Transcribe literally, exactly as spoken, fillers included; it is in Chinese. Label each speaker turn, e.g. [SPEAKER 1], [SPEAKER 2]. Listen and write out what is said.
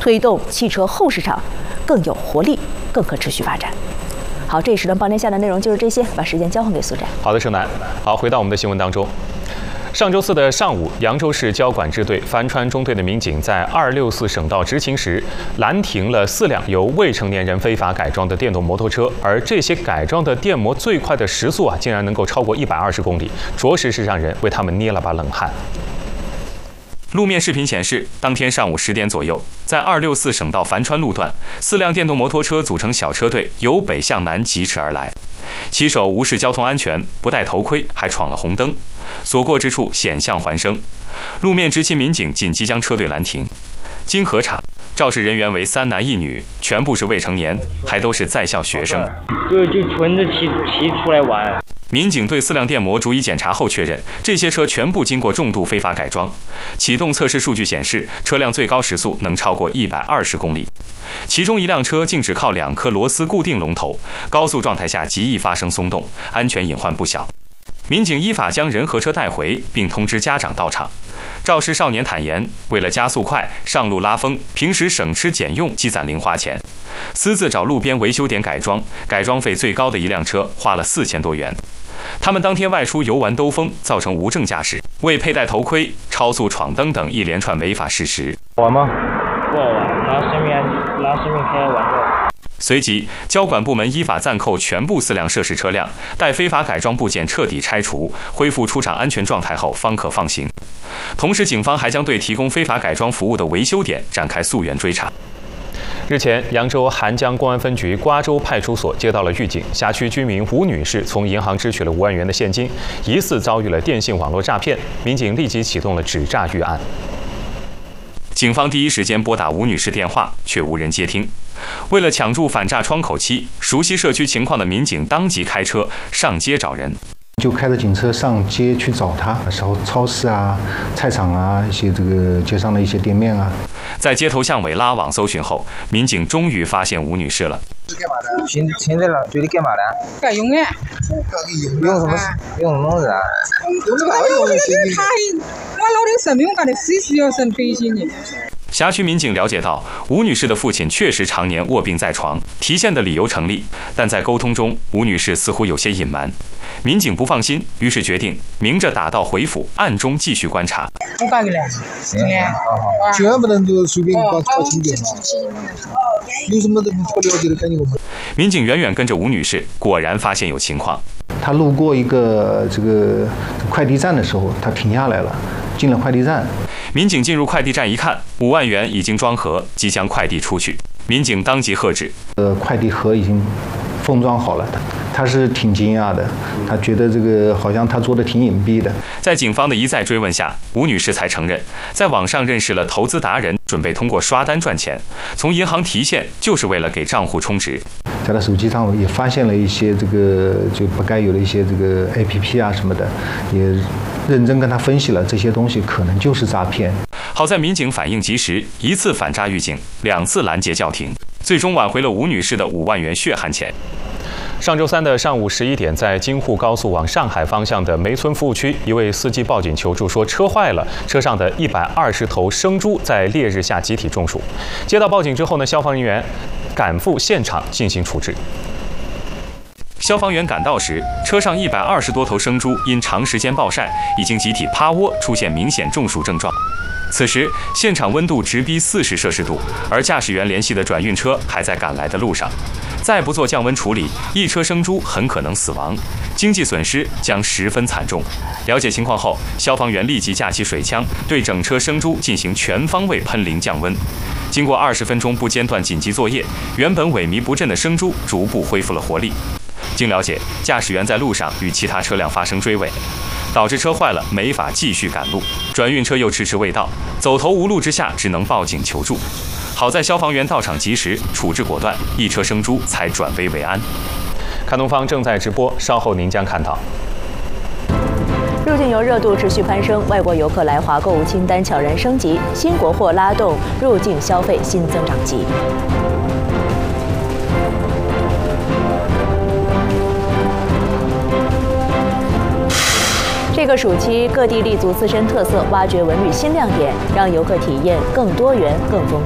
[SPEAKER 1] 推动汽车后市场更有活力、更可持续发展。好，这一时段报天下的内容就是这些，把时间交还给苏展。
[SPEAKER 2] 好的，盛楠。好，回到我们的新闻当中。上周四的上午，扬州市交管支队帆川中队的民警在二六四省道执勤时，拦停了四辆由未成年人非法改装的电动摩托车，而这些改装的电摩最快的时速啊，竟然能够超过一百二十公里，着实是让人为他们捏了把冷汗。路面视频显示，当天上午十点左右，在二六四省道帆川路段，四辆电动摩托车组成小车队由北向南疾驰而来，骑手无视交通安全，不戴头盔，还闯了红灯，所过之处险象环生。路面执勤民警紧急将车队拦停，经核查，肇事人员为三男一女，全部是未成年，还都是在校学生。
[SPEAKER 3] 就就纯着骑骑出来玩。
[SPEAKER 2] 民警对四辆电摩逐一检查后确认，这些车全部经过重度非法改装。启动测试数据显示，车辆最高时速能超过一百二十公里。其中一辆车竟只靠两颗螺丝固定龙头，高速状态下极易发生松动，安全隐患不小。民警依法将人和车带回，并通知家长到场。肇事少年坦言，为了加速快，上路拉风，平时省吃俭用积攒零花钱，私自找路边维修点改装，改装费最高的一辆车花了四千多元。他们当天外出游玩兜风，造成无证驾驶、未佩戴头盔、超速闯灯等一连串违法事实。
[SPEAKER 3] 玩吗？不好玩，拿生命拿生命开玩笑。
[SPEAKER 2] 随即，交管部门依法暂扣全部四辆涉事车辆，待非法改装部件彻底拆除，恢复出厂安全状态后，方可放行。同时，警方还将对提供非法改装服务的维修点展开溯源追查。日前，扬州邗江公安分局瓜州派出所接到了预警，辖区居民吴女士从银行支取了五万元的现金，疑似遭遇了电信网络诈骗，民警立即启动了止诈预案。警方第一时间拨打吴女士电话，却无人接听。为了抢住反诈窗口期，熟悉社区情况的民警当即开车上街找人。
[SPEAKER 4] 就开着警车上街去找他，然后超市啊、菜场啊、一些这个街上的一些店面啊，
[SPEAKER 2] 在街头巷尾拉网搜寻后，民警终于发现吴女士了。
[SPEAKER 3] 是干嘛的？现现在了，这里干嘛的？
[SPEAKER 5] 干用的。
[SPEAKER 3] 用什么？用什么东西啊？
[SPEAKER 5] 用这个用的是他，我老的生病干的是需要生培训的。
[SPEAKER 2] 辖区民警了解到，吴女士的父亲确实常年卧病在床，提现的理由成立，但在沟通中，吴女士似乎有些隐瞒。民警不放心，于是决定明着打道回府，暗中继续观察。
[SPEAKER 5] 我干个了，
[SPEAKER 3] 行，好好，
[SPEAKER 6] 千万不能就随便搞搞清点嘛。有什么不了解的赶紧我们。
[SPEAKER 2] 民警远远跟着吴女士，果然发现有情况。
[SPEAKER 4] 他路过一个这个快递站的时候，他停下来了，进了快递站。
[SPEAKER 2] 民警进入快递站一看，五万元已经装盒，即将快递出去。民警当即喝止。
[SPEAKER 4] 呃，快递盒已经封装好了，他是挺惊讶的，他觉得这个好像他做的挺隐蔽的。
[SPEAKER 2] 在警方的一再追问下，吴女士才承认，在网上认识了投资达人，准备通过刷单赚钱，从银行提现就是为了给账户充值。
[SPEAKER 4] 在他手机上也发现了一些这个就不该有的一些这个 A P P 啊什么的，也认真跟他分析了这些东西可能就是诈骗。
[SPEAKER 2] 好在民警反应及时，一次反诈预警，两次拦截叫停，最终挽回了吴女士的五万元血汗钱。上周三的上午十一点，在京沪高速往上海方向的梅村服务区，一位司机报警求助说车坏了，车上的一百二十头生猪在烈日下集体中暑。接到报警之后呢，消防人员赶赴现场进行处置。消防员赶到时，车上一百二十多头生猪因长时间暴晒，已经集体趴窝，出现明显中暑症状。此时，现场温度直逼四十摄氏度，而驾驶员联系的转运车还在赶来的路上。再不做降温处理，一车生猪很可能死亡，经济损失将十分惨重。了解情况后，消防员立即架起水枪，对整车生猪进行全方位喷淋降温。经过二十分钟不间断紧急作业，原本萎靡不振的生猪逐步恢复了活力。经了解，驾驶员在路上与其他车辆发生追尾，导致车坏了，没法继续赶路。转运车又迟迟未到，走投无路之下，只能报警求助。好在消防员到场及时，处置果断，一车生猪才转危为安。看东方正在直播，稍后您将看到。
[SPEAKER 1] 入境游热度持续攀升，外国游客来华购物清单悄然升级，新国货拉动入境消费新增长极。这个暑期，各地立足自身特色，挖掘文旅新亮点，让游客体验更多元、更丰富。